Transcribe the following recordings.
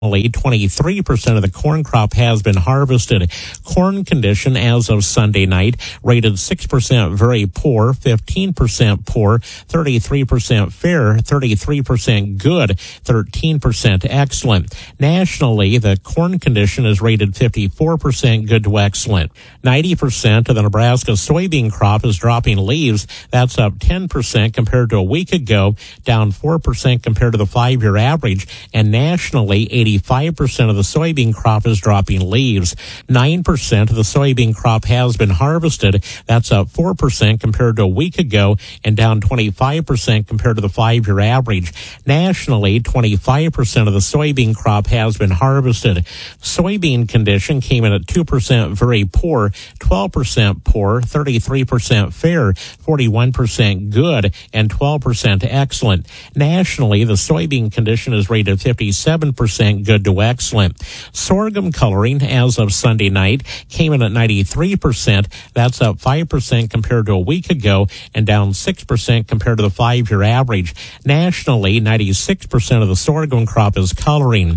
Only 23% of the corn crop has been harvested. Corn condition as of Sunday night rated 6% very poor, 15% poor, 33% fair, 33% good, 13% excellent. Nationally, the corn condition is rated 54% good to excellent. 90% of the Nebraska soybean crop is dropping leaves. That's up 10% compared to a week ago, down 4% compared to the 5-year average, and nationally, 85% of the soybean crop is dropping leaves. 9% of the soybean crop has been harvested. That's up 4% compared to a week ago and down 25% compared to the 5-year average. Nationally, 25% of the soybean crop has been harvested. Soybean condition came in at 2% very poor, 12% poor, 33% fair, 41% good, and 12% excellent. Nationally, the soybean condition is rated 57% good to excellent. Sorghum coloring as of Sunday night came in at 93%. That's up 5% compared to a week ago and down 6% compared to the 5-year average. Nationally, 96% of the sorghum crop is coloring.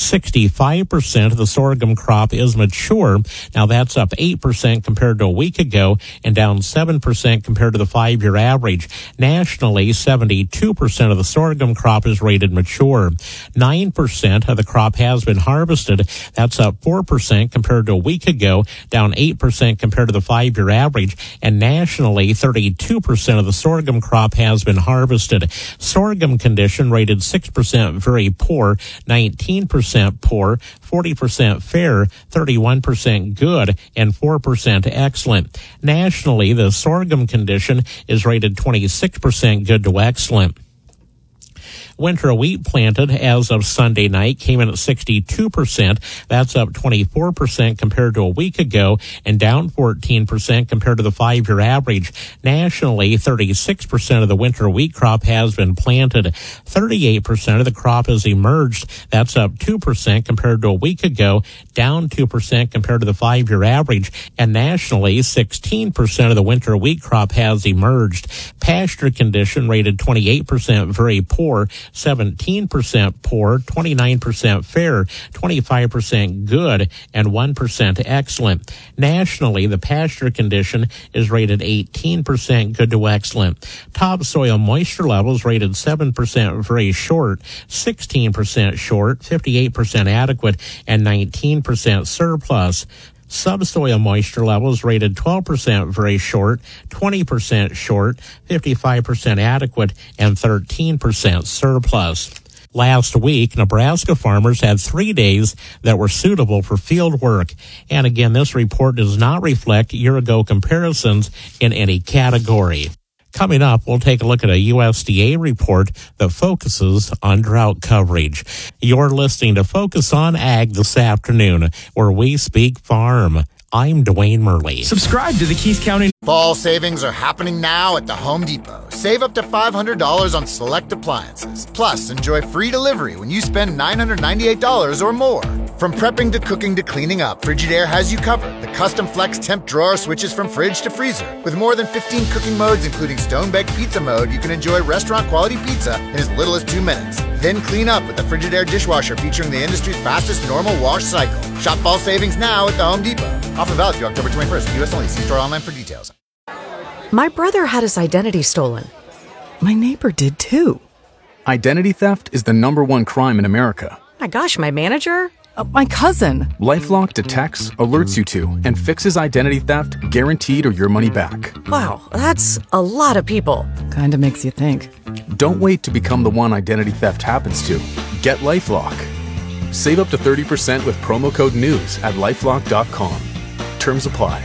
65% of the sorghum crop is mature. Now that's up 8% compared to a week ago and down 7% compared to the 5-year average. Nationally, 72% of the sorghum crop is rated mature. 9% of the crop has been harvested. That's up 4% compared to a week ago, down 8% compared to the 5-year average, and nationally 32% of the sorghum crop has been harvested. Sorghum condition rated 6% very poor, 19% poor, 40% fair, 31% good, and 4% excellent. Nationally, the sorghum condition is rated 26% good to excellent. Winter wheat planted as of Sunday night came in at 62%. That's up 24% compared to a week ago and down 14% compared to the 5-year average. Nationally, 36% of the winter wheat crop has been planted. 38% of the crop has emerged. That's up 2% compared to a week ago, down 2% compared to the 5-year average. And nationally, 16% of the winter wheat crop has emerged. Pasture condition rated 28% very poor, 17% poor, 29% fair, 25% good, and 1% excellent. Nationally, the pasture condition is rated 18% good to excellent. Topsoil moisture levels rated 7% very short, 16% short, 58% adequate, and 19% surplus. Subsoil moisture levels rated 12% very short, 20% short, 55% adequate, and 13% surplus. Last week, Nebraska farmers had 3 days that were suitable for field work. And again, this report does not reflect year-ago comparisons in any category. Coming up, we'll take a look at a USDA report that focuses on drought coverage. You're listening to Focus on Ag this afternoon, where we speak farm. I'm Dwayne Murley. Subscribe to the Keith County. Fall savings are happening now at the Home Depot. Save up to $500 on select appliances. Plus, enjoy free delivery when you spend $998 or more. From prepping to cooking to cleaning up, Frigidaire has you covered. The custom flex temp drawer switches from fridge to freezer. With more than 15 cooking modes, including stone-baked pizza mode, you can enjoy restaurant-quality pizza in as little as 2 minutes. Then clean up with the Frigidaire dishwasher featuring the industry's fastest normal wash cycle. Shop fall savings now at the Home Depot. Offer valid through October 21st. U.S. only. See store online for details. My brother had his identity stolen. My neighbor did too. Identity theft is the #1 crime in America. My gosh, my manager? My cousin. LifeLock detects, alerts you to, and fixes identity theft guaranteed or your money back. Wow, that's a lot of people. Kinda makes you think. Don't wait to become the one identity theft happens to. Get LifeLock. Save up to 30% with promo code NEWS at LifeLock.com. Terms apply.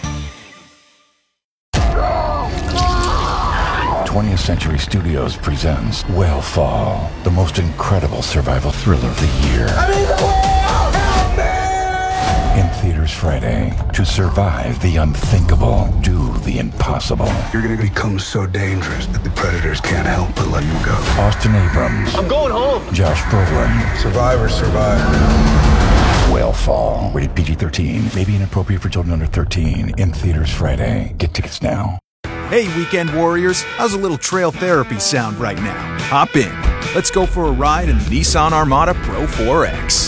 20th Century Studios presents Whale Fall, the most incredible survival thriller of the year. I'm in the whale! Help me! In theaters Friday. To survive the unthinkable, do the impossible. You're gonna become so dangerous that the predators can't help but let you go. Austin Abrams. I'm going home! Josh Brolin. Survivors survive. Whale Fall. Rated PG-13. May be inappropriate for children under 13. In theaters Friday. Get tickets now. Hey, weekend warriors, how's a little trail therapy sound right now? Hop in. Let's go for a ride in the Nissan Armada Pro 4X.